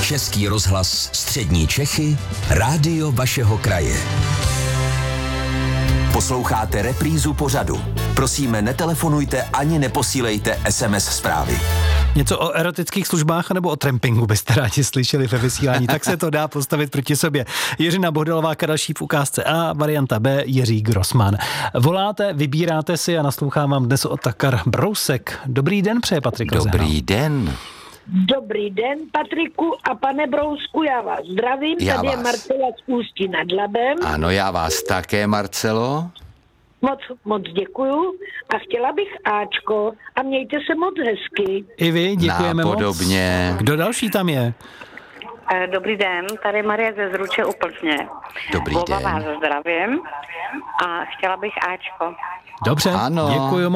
Český rozhlas Střední Čechy, rádio vašeho kraje. Posloucháte reprízu pořadu. Prosíme, netelefonujte ani neposílejte SMS zprávy. Něco o erotických službách nebo o trampingu byste rádi slyšeli ve vysílání, tak se to dá postavit proti sobě. Jiřina Bohdalová další v ukázce A, varianta B, Jiří Grossman. Voláte, vybíráte si a naslouchám vám dnes Otakar Brousek. Dobrý den, přeje Patrik Rozehnal. Dobrý den. Dobrý den, Patriku a pane Brousku, já vás zdravím. Tady je Marcela z Ústí nad Labem. Ano, já vás také, Marcelo. Moc děkuju a chtěla bych Ačko a mějte se moc hezky. I vy, děkujeme moc. Podobně. Kdo další tam je? Dobrý den, tady Marie ze Zruče u Plzně. Dobrý Oba den. vás zdravím a chtěla bych Ačko. Dobře, ano. děkuju.